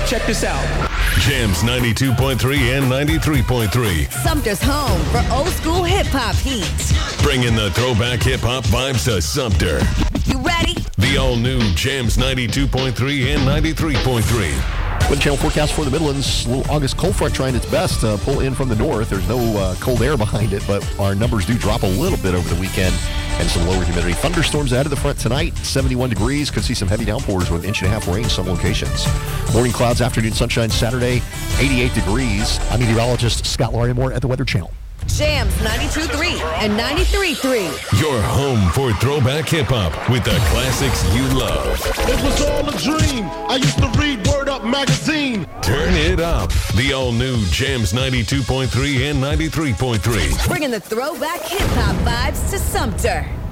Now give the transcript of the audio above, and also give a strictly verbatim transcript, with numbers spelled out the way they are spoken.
check this out. Jams ninety-two point three and ninety-three point three. Sumter's home for old school hip-hop heat. Bringing the throwback hip-hop vibes to Sumter. You ready? The all-new Jams ninety-two point three and ninety-three point three. With channel forecast for the Midlands, a little August cold front trying its best to pull in from the north. There's no uh, cold air behind it, but our numbers do drop a little bit over the weekend and some lower humidity. Thunderstorms ahead of the front tonight, seventy-one degrees. Could see some heavy downpours with an inch and a half rain some locations. Morning clouds, afternoon sunshine Saturday, eighty-eight degrees. I'm meteorologist Scott Larimore at the Weather Channel. Jams ninety-two point three and ninety-three point three. Your home for throwback hip-hop with the classics you love. It was all a dream. I used to read Word Up magazine. Turn it up. The all-new Jams ninety-two point three and ninety-three point three. Bringing the throwback hip-hop vibes to Sumter.